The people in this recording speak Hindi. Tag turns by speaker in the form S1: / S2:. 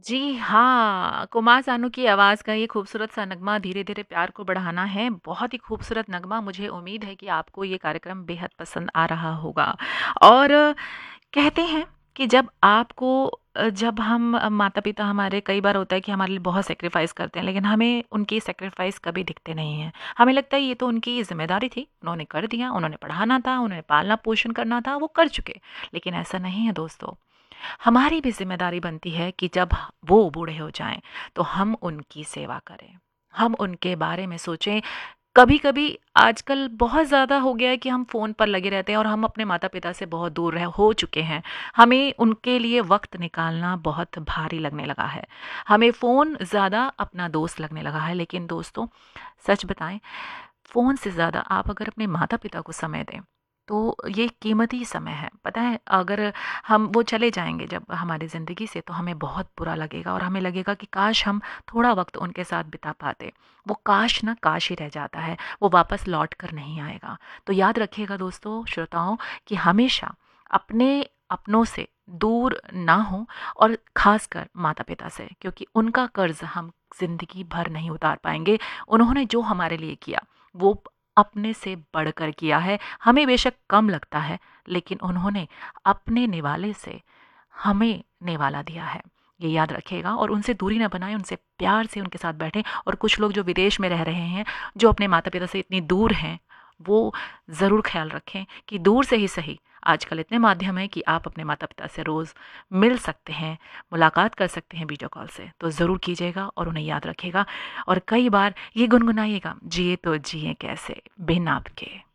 S1: जी हाँ, कुमार सानू की आवाज़ का ये खूबसूरत सा नगमा धीरे-धीरे प्यार को बढ़ाना है। बहुत ही खूबसूरत नगमा, मुझे उम्मीद है कि आपको ये कार्यक्रम बेहद पसंद आ रहा होगा। और कहते हैं कि जब आपको जब हम माता-पिता हमारे कई बार होता है कि हमारे लिए बहुत सैक्रिफ़ाइस करते हैं, लेकिन हमें उनकी सैक्रिफ़ाइस कभी दिखते नहीं हैं। हमें लगता है ये तो उनकी ज़िम्मेदारी थी, उन्होंने कर दिया, उन्होंने पढ़ाना था, उन्होंने पालना-पोषण करना था, वो कर चुके। लेकिन ऐसा नहीं है दोस्तों। हमारी भी ज़िम्मेदारी बनती है कि जब वो बूढ़े हो जाएँ, तो हम उनकी सेवा करें। हम उनके बारे में सोचें। कभी-कभी आजकल बहुत ज़्यादा हो गया है कि हम फ़ोन पर लगे रहते हैं और हम अपने माता-पिता से बहुत दूर रह हो चुके हैं। हमें उनके लिए वक़्त निकालना बहुत भारी लगने लगा है। हमें फ़ोन ज़्यादा अपना दोस्त लगने लगा है। लेकिन दोस्तों, सच बताएँ, फ़ोन से ज़्यादा आप अगर अपने माता-पिता को समय दें, तो ये कीमती समय है। पता है, अगर हम वो चले जाएँगे जब हमारी ज़िंदगी से, तो हमें बहुत बुरा लगेगा और हमें लगेगा कि काश हम थोड़ा वक़्त उनके साथ बिता पाते। वो काश ना काश ही रह जाता है, वो वापस लौट कर नहीं आएगा। तो याद रखिएगा दोस्तों, श्रोताओं, कि हमेशा अपने अपनों से दूर ना हों, और ख़ासकर माता-पिता से, क्योंकि उनका कर्ज़ हम ज़िंदगी भर नहीं उतार पाएँगे। उन्होंने जो हमारे लिए किया, वो अपने से बढ़कर किया है। हमें बेशक कम लगता है, लेकिन उन्होंने अपने निवाले से हमें निवाला दिया है। ये याद रखिएगा और उनसे दूरी ना बनाएं, उनसे प्यार से उनके साथ बैठें। और कुछ लोग जो विदेश में रह रहे हैं, जो अपने माता-पिता से इतनी दूर हैं, वो ज़रूर ख़्याल रखें कि दूर से ही सही, आजकल इतने माध्यम हैं कि आप अपने माता-पिता से रोज़ मिल सकते हैं, मुलाकात कर सकते हैं वीडियो कॉल से। तो ज़रूर कीजिएगा और उन्हें याद रखिएगा। और कई बार ये गुनगुनाइएगा, जिए तो जिए कैसे बिन आपके।